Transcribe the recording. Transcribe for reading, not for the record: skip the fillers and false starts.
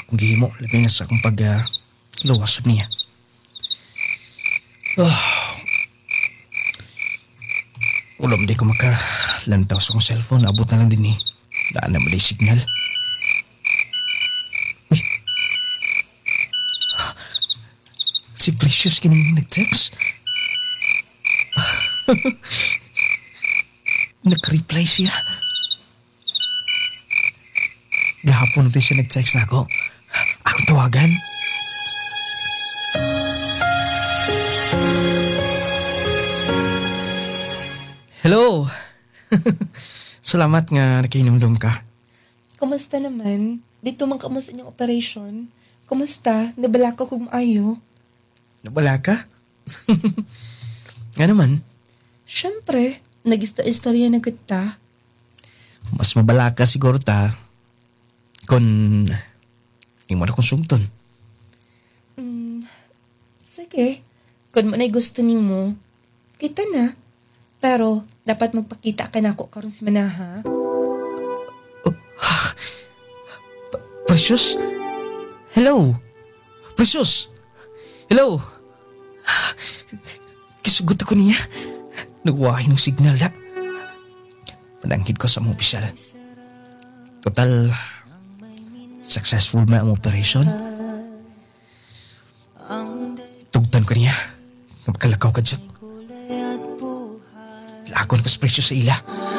akong gihimo, labi na sa akong luwas niya. Ulam di ko makalantaw sa akong cellphone, abot na lang din daan na malay signal. Uy, si Precious kining nag-text. Nag-reply siya. Gahapon rin siya nag-text na ako. Ako tawagan. Hello. Salamat nga nakiinumdum ka. Kumusta naman? Dito man kamusta inyong operation? Kumusta? Nabala ka kung maayo? Nabala ka? Nga naman. Siyempre, nag-istorya na kita. Mas mabala ka siguro ta kung imo na kong sungton. Sige. Kung manay gusto nimo, kita na. Pero, dapat magpakita ka na ako karon si Manaha. Precious? Hello? Precious? Hello? Kisugot ako niya. Nagwahay ng signal na. Pananghid ko sa mga opisyal. Total, successful na ang operation. Tugtan ko niya. Magkalakaw ka dyan. Lakon ko sa Precious sa ila.